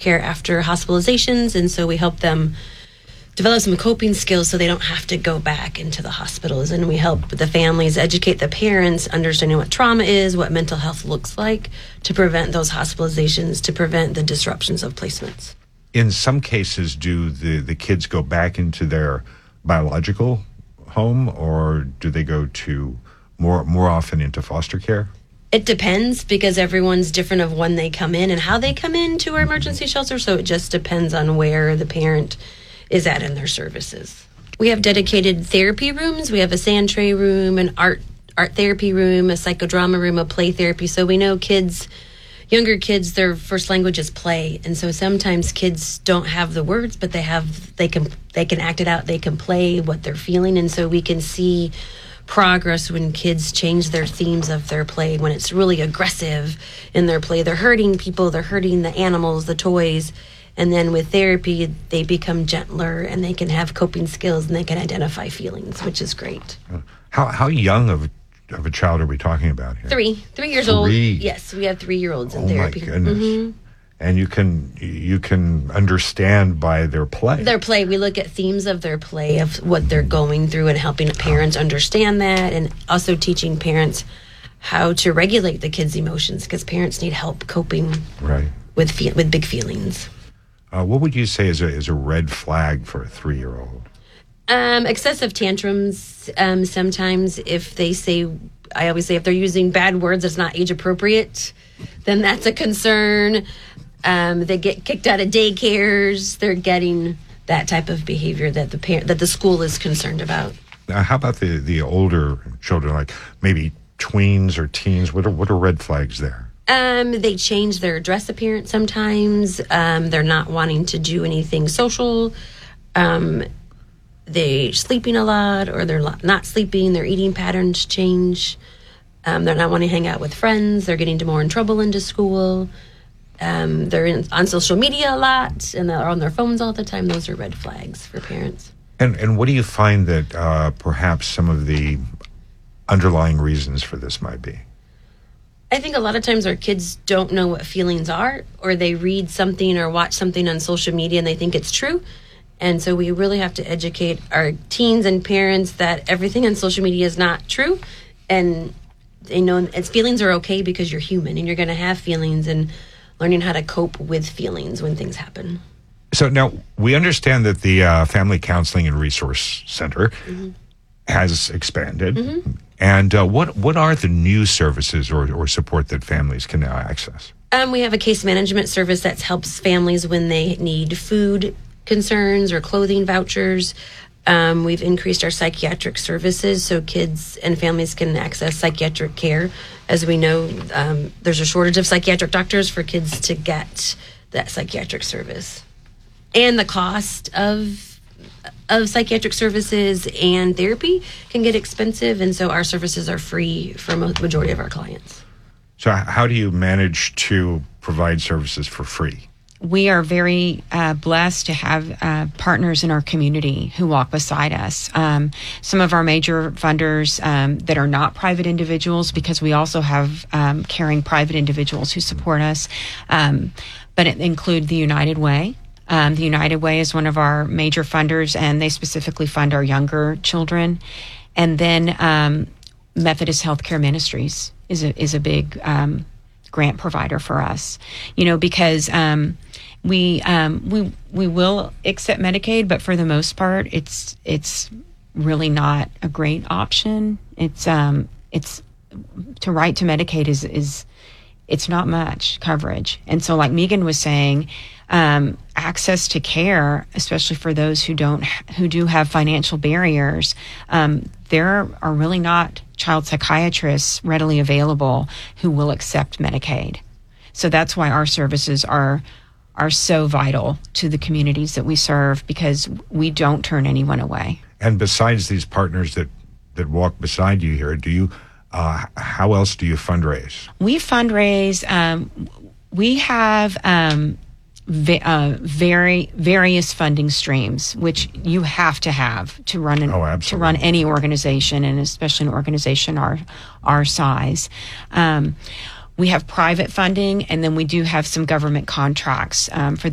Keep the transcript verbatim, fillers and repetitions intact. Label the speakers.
Speaker 1: care after hospitalizations, and so we help them develop some coping skills so they don't have to go back into the hospitals. And we help the families educate the parents, understanding what trauma is, what mental health looks like, to prevent those hospitalizations, to prevent the disruptions of placements.
Speaker 2: In some cases, do the, the kids go back into their biological home, or do they go to more more often into foster care?
Speaker 1: It depends, because everyone's different of when they come in and how they come into our emergency shelter. So it just depends on where the parent is at in their services. We have dedicated therapy rooms. We have a sand tray room, an art art therapy room, a psychodrama room, a play therapy. So we know kids, younger kids, their first language is play, and so sometimes kids don't have the words, but they have they can they can act it out. They can play what they're feeling, and so we can see progress when kids change their themes of their play. When it's really aggressive in their play, they're hurting people, they're hurting the animals, the toys. And then with therapy, they become gentler, and they can have coping skills, and they can identify feelings, which is great.
Speaker 2: How how young of of a child are we talking about here?
Speaker 1: Three, three years
Speaker 2: three.
Speaker 1: old. Yes, we have three-year-olds in
Speaker 2: oh
Speaker 1: therapy.
Speaker 2: Oh my goodness!
Speaker 1: Mm-hmm.
Speaker 2: And you can you can understand by their play.
Speaker 1: Their play. We look at themes of their play, of what they're going through, and helping parents understand that, and also teaching parents how to regulate the kids' emotions, because parents need help coping
Speaker 2: right.
Speaker 1: with fe- with big feelings.
Speaker 2: Uh, what would you say is a is a red flag for a three-year-old?
Speaker 1: Um, excessive tantrums. Um, sometimes, if they say, I always say, if they're using bad words that's not age appropriate, then that's a concern. Um, they get kicked out of daycares. They're getting that type of behavior that the parent, that the school is concerned about.
Speaker 2: Now, how about the the older children, like maybe tweens or teens? What are what are red flags there?
Speaker 1: Um, they change their dress appearance sometimes. Um, they're not wanting to do anything social. Um, they're sleeping a lot, or they're not sleeping. Their eating patterns change. Um, they're not wanting to hang out with friends. They're getting more in trouble into school. Um, they're in, on social media a lot, and they're on their phones all the time. Those are red flags for parents.
Speaker 2: And and what do you find that uh, perhaps some of the underlying reasons for this might be?
Speaker 1: I think a lot of times our kids don't know what feelings are, or they read something or watch something on social media and they think it's true. And so we really have to educate our teens and parents that everything on social media is not true. And they know its feelings are okay, because you're human and you're going to have feelings, and learning how to cope with feelings when things happen.
Speaker 2: So now we understand that the uh, Family Counseling and Resource Center mm-hmm. has expanded. Mm-hmm. And uh, what what are the new services or, or support that families can now access?
Speaker 1: Um, we have a case management service that helps families when they need food concerns or clothing vouchers. Um, we've increased our psychiatric services so kids and families can access psychiatric care. As we know, um, there's a shortage of psychiatric doctors for kids to get that psychiatric service. And the cost of of psychiatric services and therapy can get expensive, and so our services are free for the majority of our clients.
Speaker 2: So how do you manage to provide services for free?
Speaker 3: We are very uh, blessed to have uh, partners in our community who walk beside us. Um, some of our major funders um, that are not private individuals, because we also have um, caring private individuals who support us, um, but it include the United Way. Um, the United Way is one of our major funders, and they specifically fund our younger children. And then um, Methodist Healthcare Ministries is a is a big um, grant provider for us. You know, because um, we um, we we will accept Medicaid, but for the most part, it's it's really not a great option. It's um it's to write to Medicaid is is it's not much coverage, and so like Megan was saying. Um, access to care, especially for those who don't, who do have financial barriers, um, there are really not child psychiatrists readily available who will accept Medicaid. So that's why our services are are so vital to the communities that we serve, because we don't turn anyone away.
Speaker 2: And besides these partners that that walk beside you here, do you? Uh, how else do you fundraise?
Speaker 3: We fundraise. Um, we have. Um, Uh, very various funding streams, which you have to have to run an,
Speaker 2: oh,
Speaker 3: to run any organization, and especially an organization our our size. Um, we have private funding, and then we do have some government contracts um, for